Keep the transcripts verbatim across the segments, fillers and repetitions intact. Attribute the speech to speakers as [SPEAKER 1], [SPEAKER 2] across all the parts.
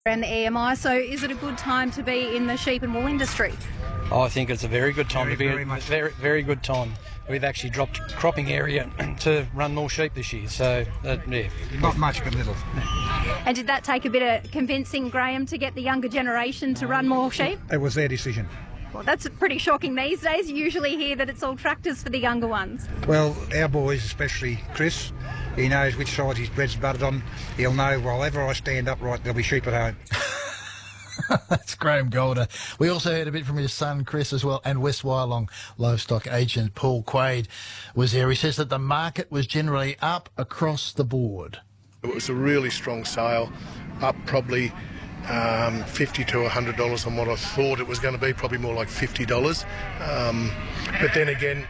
[SPEAKER 1] and the E M I, so is it a good time to be in the sheep and wool industry?
[SPEAKER 2] Oh, I think it's a very good time
[SPEAKER 3] Very,
[SPEAKER 2] to be.
[SPEAKER 3] very much.
[SPEAKER 2] Very, very good time. We've actually dropped cropping area to run more sheep this year, so uh, yeah.
[SPEAKER 3] Not much, but little.
[SPEAKER 1] And did that take a bit of convincing, Graham, to get the younger generation to run more sheep?
[SPEAKER 3] It was their decision.
[SPEAKER 1] Well, that's pretty shocking these days. You usually hear that it's all tractors for the younger ones.
[SPEAKER 3] Well, our boys, especially Chris, he knows which side his bread's buttered on. He'll know, while ever I stand upright, there'll be sheep at home.
[SPEAKER 4] That's Graham Golder. We also heard a bit from his son Chris as well, and West Wyalong livestock agent Paul Quaid was there. He says that the market was generally up across the board.
[SPEAKER 5] It was a really strong sale, up probably um, fifty to one hundred dollars on what I thought it was going to be, probably more like fifty dollars. Um, but then again,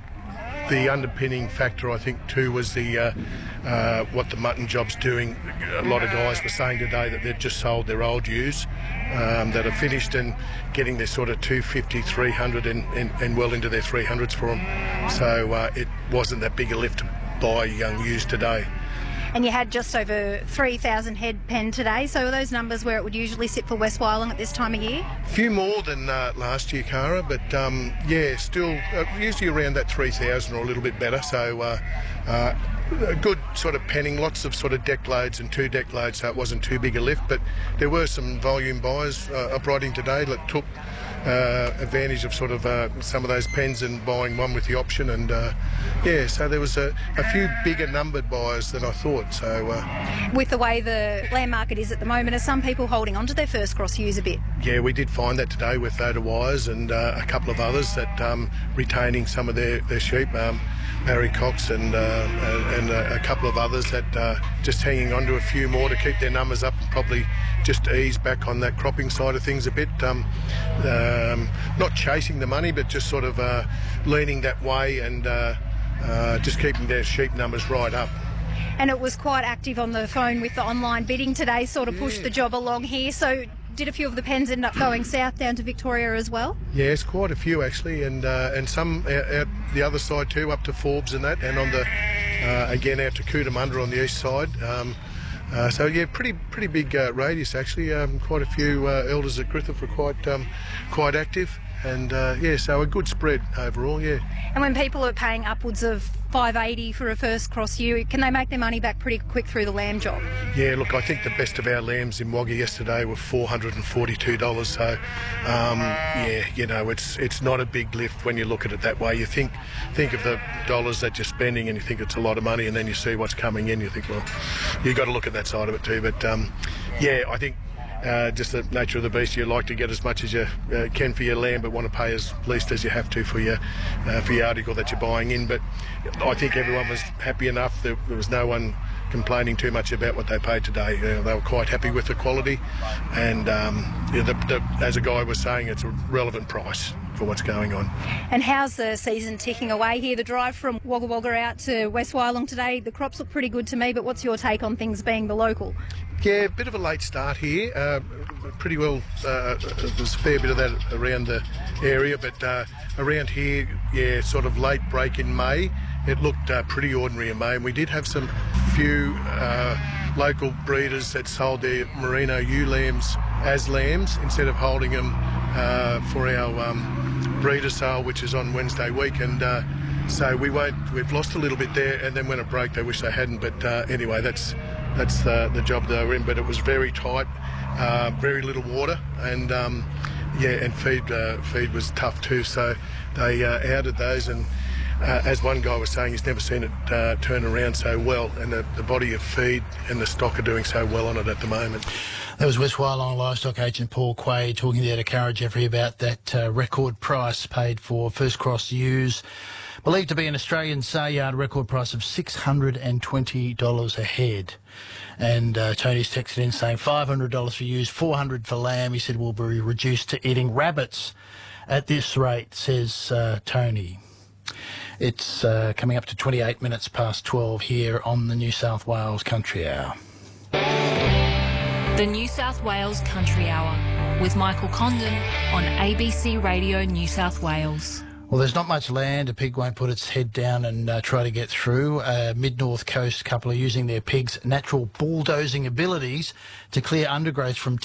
[SPEAKER 5] the underpinning factor, I think, too, was the uh, uh, what the mutton job's doing. A lot of guys were saying today that they'd just sold their old ewes um, that are finished and getting their sort of two fifty, three hundred and, and, and well into their three hundreds for them. So uh, it wasn't that big a lift to buy young ewes today.
[SPEAKER 1] And you had just over three thousand head pen today, so are those numbers where it would usually sit for West Wyalong at this time of year?
[SPEAKER 5] A few more than uh, last year, Cara, but um, yeah, still uh, usually around that three thousand or a little bit better. So uh, uh, a good sort of penning, lots of sort of deck loads and two deck loads, so it wasn't too big a lift. But there were some volume buyers uh, up riding today that took uh, advantage of sort of uh, some of those pens and buying one with the option. And uh, yeah, so there was a, a few bigger numbered buyers than I thought. So uh,
[SPEAKER 1] With the way the land market is at the moment, are some people holding on to their first cross ewes a bit?
[SPEAKER 5] yeah, we did find that today with Oda Wires and uh, a couple of others that um, retaining some of their, their sheep. Um, Barry Cox and, uh, and uh, a couple of others that uh, just hanging on to a few more to keep their numbers up and probably just ease back on that cropping side of things a bit. Um, um, not chasing the money, but just sort of uh, leaning that way and uh, uh, just keeping their sheep numbers right up.
[SPEAKER 1] And it was quite active on the phone with the online bidding today, sort of pushed
[SPEAKER 5] Yeah.
[SPEAKER 1] the job along here. So did a few of the pens end up going south down to Victoria as well?
[SPEAKER 5] Yes, quite a few actually, and uh, and some out, out the other side too, up to Forbes and that, and on the uh, again out to Cootamundra on the east side. Um, uh, so yeah, pretty pretty big uh, radius actually. Um, quite a few uh, elders at Griffith were quite um, quite active, and uh, yeah, so a good spread overall. Yeah.
[SPEAKER 1] And when people are paying upwards of five eighty for a first cross ewe, can they make their money back pretty quick through the lamb job?
[SPEAKER 5] Yeah, look, I think the best of our lambs in Wagga yesterday were four hundred forty-two dollars. So, um, yeah, you know, it's it's not a big lift when you look at it that way. You think think of the dollars that you're spending and you think it's a lot of money, and then you see what's coming in. You think, well, you've got to look at that side of it too. But, um, yeah, I think uh, just the nature of the beast, you like to get as much as you uh, can for your lamb, but want to pay as least as you have to for your, uh, for your article that you're buying in. But I think everyone was happy enough. There, there was no one complaining too much about what they paid today. You know, they were quite happy with the quality, and um, yeah, the, the, as a guy was saying, it's a relevant price for what's going on.
[SPEAKER 1] And how's the season ticking away here? The drive from Wagga Wagga out to West Wyalong today, the crops look pretty good to me, but what's your take on things being the local?
[SPEAKER 5] Yeah, a bit of a late start here. Uh, pretty well, uh, there's a fair bit of that around the area, but uh, around here, yeah, sort of late break in May. It looked uh, pretty ordinary in May, and we did have some few uh, local breeders that sold their merino ewe lambs as lambs instead of holding them uh, for our um, breeder sale, which is on Wednesday week. And uh, so we won't. We've lost a little bit there, and then when it broke, they wish they hadn't. But uh, anyway, that's that's the, the job they were in. But it was very tight, uh, very little water, and um, yeah, and feed uh, feed was tough too. So they uh, outed those, and uh, as one guy was saying, he's never seen it uh, turn around so well, and the, the body of feed and the stock are doing so well on it at the moment.
[SPEAKER 4] That was West Wyalong livestock agent Paul Quaid talking there to Cara Jeffrey about that uh, record price paid for first cross ewes, believed to be an Australian sale yard record price of six hundred twenty dollars a head. And uh, Tony's texted in saying five hundred dollars for ewes, four hundred dollars for lamb. He said we'll be reduced to eating rabbits at this rate, says uh, Tony. It's uh, coming up to twenty-eight minutes past twelve here on the New South Wales Country Hour.
[SPEAKER 6] The New South Wales Country Hour with Michael Condon on A B C Radio New South Wales.
[SPEAKER 4] Well, there's not much land. A pig won't put its head down and uh, try to get through. A mid-north coast couple are using their pigs' natural bulldozing abilities to clear undergrowth from